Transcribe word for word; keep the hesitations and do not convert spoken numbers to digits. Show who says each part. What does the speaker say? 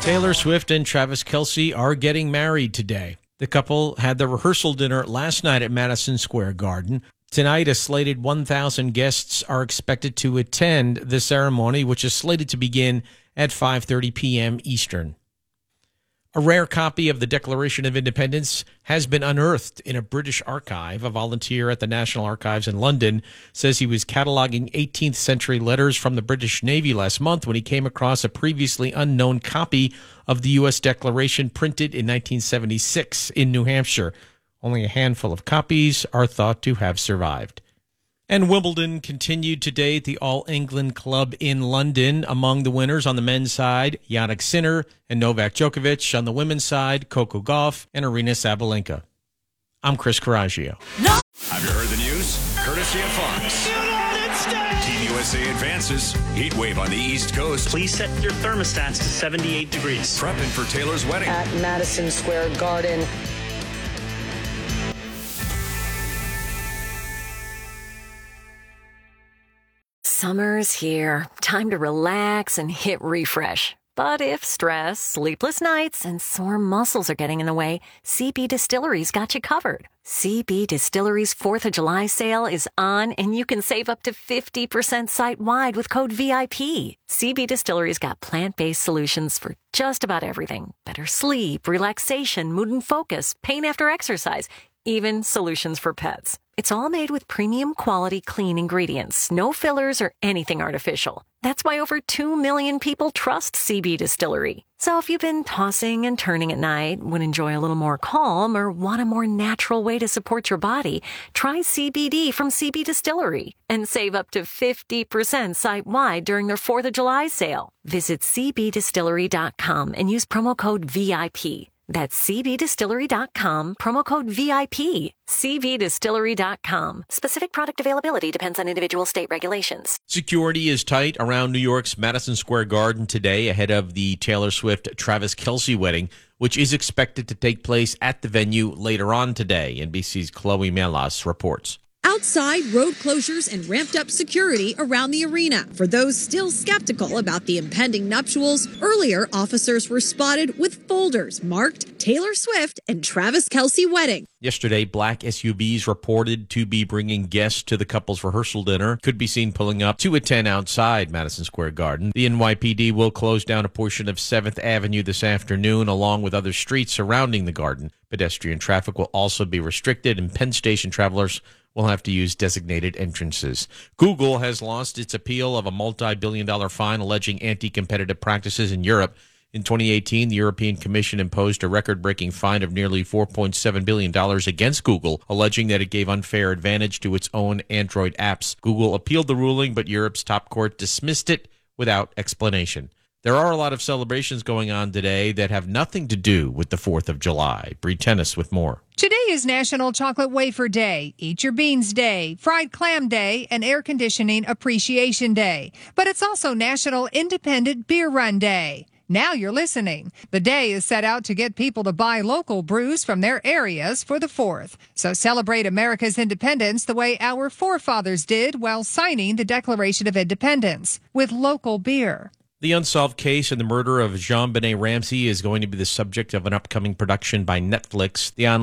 Speaker 1: Taylor Swift and Travis Kelce are getting married today. The couple had their rehearsal dinner last night at Madison Square Garden. Tonight, a slated one thousand guests are expected to attend the ceremony, which is slated to begin at five thirty p.m. Eastern. A rare copy of the Declaration of Independence has been unearthed in a British archive. A volunteer at the National Archives in London says he was cataloging eighteenth century letters from the British Navy last month when he came across a previously unknown copy of the U S Declaration printed in nineteen seventy-six in New Hampshire. Only a handful of copies are thought to have survived. And Wimbledon continued today at the All England Club in London. Among the winners on the men's side, Jannik Sinner and Novak Djokovic. On the women's side, Coco Gauff and Aryna Sabalenka. I'm Chris Coraggio.
Speaker 2: No. Have you heard the news? Courtesy of Fox. Team U S A advances. Heat wave on the East Coast.
Speaker 3: Please set your thermostats to seventy-eight degrees.
Speaker 2: Prepping for Taylor's wedding.
Speaker 4: At Madison Square Garden.
Speaker 5: Summer's here. Time to relax and hit refresh. But if stress, sleepless nights, and sore muscles are getting in the way, C B Distillery's got you covered. C B Distillery's fourth of July sale is on, and you can save up to fifty percent site-wide with code V I P. C B Distillery's got plant-based solutions for just about everything. Better sleep, relaxation, mood and focus, pain after exercise, even solutions for pets. It's all made with premium quality clean ingredients, no fillers or anything artificial. That's why over two million people trust C B Distillery. So if you've been tossing and turning at night, would enjoy a little more calm, or want a more natural way to support your body, try C B D from C B Distillery and save up to fifty percent site-wide during their fourth of July sale. Visit c b distillery dot com and use promo code V I P. That's c b distillery dot com, promo code V I P. c b distillery dot com. Specific product availability depends on individual state regulations.
Speaker 1: Security is tight around New York's Madison Square Garden today ahead of the Taylor Swift-Travis Kelce wedding, which is expected to take place at the venue later on today. N B C's Chloe Melas reports.
Speaker 6: Outside, road closures and ramped up security around the arena. For those still skeptical about the impending nuptials, earlier officers were spotted with folders marked Taylor Swift and Travis Kelce wedding.
Speaker 1: Yesterday, black S U Vs reported to be bringing guests to the couple's rehearsal dinner could be seen pulling up to a tent outside Madison Square Garden. The N Y P D will close down a portion of seventh Avenue this afternoon, along with other streets surrounding the garden. Pedestrian traffic will also be restricted, and Penn Station travelers will have to use designated entrances. Google has lost its appeal of a multi-billion dollar fine alleging anti-competitive practices in Europe. In twenty eighteen, the European Commission imposed a record-breaking fine of nearly four point seven billion dollars against Google, alleging that it gave unfair advantage to its own Android apps. Google appealed the ruling, but Europe's top court dismissed it without explanation. There are a lot of celebrations going on today that have nothing to do with the fourth of July. Bree Tennis with more.
Speaker 7: Today is National Chocolate Wafer Day, Eat Your Beans Day, Fried Clam Day, and Air Conditioning Appreciation Day. But it's also National Independent Beer Run Day. Now you're listening. The day is set out to get people to buy local brews from their areas for the fourth. So celebrate America's independence the way our forefathers did while signing the Declaration of Independence, with local beer.
Speaker 1: The unsolved case in the murder of JonBenet Ramsey is going to be the subject of an upcoming production by Netflix. The online